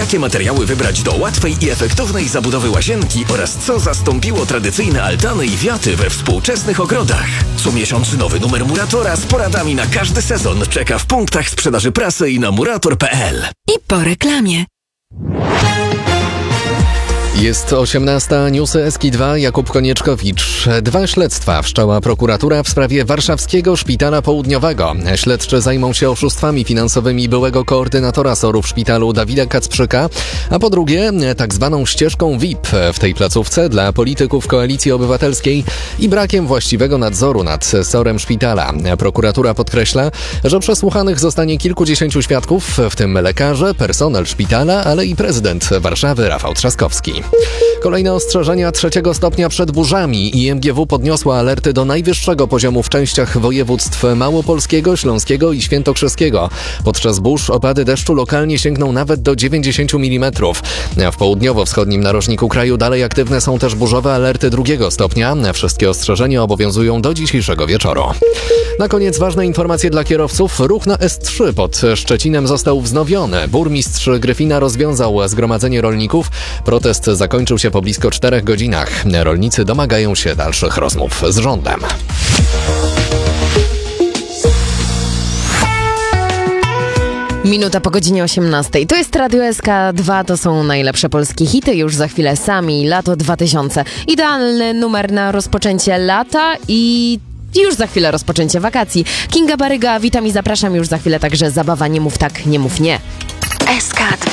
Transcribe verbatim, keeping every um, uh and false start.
jakie materiały wybrać do łatwej i efektownej zabudowy łazienki oraz co zastąpiło tradycyjne altany i wiaty we współczesnych ogrodach. Comiesięczny nowy numer Muratora z poradami na każdy sezon czeka w punktach sprzedaży prasy i na murator kropka p l. I po reklamie. Jest osiemnasta, newsy Eski dwa, Jakub Konieczkowicz. Dwa śledztwa wszczęła prokuratura w sprawie warszawskiego szpitala południowego. Śledczy zajmą się oszustwami finansowymi byłego koordynatora S O R-u w szpitalu Dawida Kacprzyka, a po drugie tak zwaną ścieżką V I P w tej placówce dla polityków Koalicji Obywatelskiej i brakiem właściwego nadzoru nad S O R-em szpitala. Prokuratura podkreśla, że przesłuchanych zostanie kilkudziesięciu świadków, w tym lekarze, personel szpitala, ale i prezydent Warszawy Rafał Trzaskowski. Kolejne ostrzeżenia trzeciego stopnia przed burzami. I M G W podniosła alerty do najwyższego poziomu w częściach województw małopolskiego, śląskiego i świętokrzyskiego. Podczas burz opady deszczu lokalnie sięgną nawet do dziewięćdziesięciu milimetrów. W południowo-wschodnim narożniku kraju dalej aktywne są też burzowe alerty drugiego stopnia. Wszystkie ostrzeżenia obowiązują do dzisiejszego wieczoru. Na koniec ważne informacje dla kierowców. Ruch na S trzy pod Szczecinem został wznowiony. Burmistrz Gryfina rozwiązał zgromadzenie rolników. Protest zakończył się po blisko czterech godzinach. Rolnicy domagają się dalszych rozmów z rządem. Minuta po godzinie osiemnastej. To jest Radio S K dwa, to są najlepsze polskie hity. Już za chwilę Sami, Lato dwa tysiące. Idealny numer na rozpoczęcie lata i już za chwilę rozpoczęcie wakacji. Kinga Baryga, witam i zapraszam już za chwilę także zabawa Nie mów tak, nie mów nie. S K dwa.